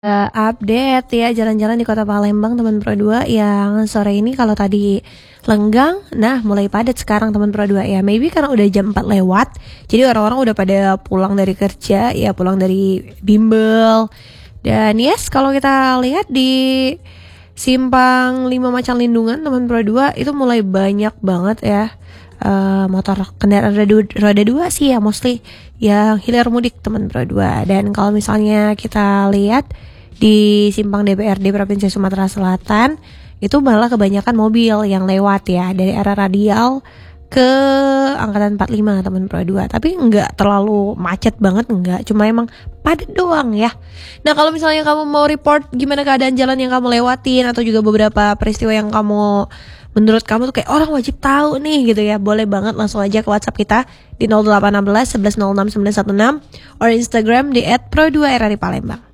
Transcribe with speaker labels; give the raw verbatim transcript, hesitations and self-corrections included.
Speaker 1: Uh, update ya jalan-jalan di kota Palembang teman Pro dua yang sore ini kalau tadi lenggang, nah mulai padat sekarang teman Pro dua ya. Maybe karena udah jam empat lewat, jadi orang-orang udah pada pulang dari kerja ya, pulang dari bimbel. Dan yes, kalau kita lihat di Simpang lima Macan Lindungan teman Pro dua itu mulai banyak banget ya uh, motor kendaraan roda, roda dua sih ya, mostly yang hilir mudik teman Pro dua. Dan kalau misalnya kita lihat di Simpang D P R D Provinsi Sumatera Selatan itu malah kebanyakan mobil yang lewat ya dari arah radial ke angkatan empat puluh lima teman Pro dua. Tapi enggak terlalu macet banget, enggak, cuma emang padat doang ya. Nah kalau misalnya kamu mau report gimana keadaan jalan yang kamu lewatin atau juga beberapa peristiwa yang kamu menurut kamu tuh kayak orang wajib tahu nih gitu ya, boleh banget langsung aja ke WhatsApp kita di nol delapan satu enam satu satu nol enam sembilan satu enam or Instagram di et pro dua r r i Palembang.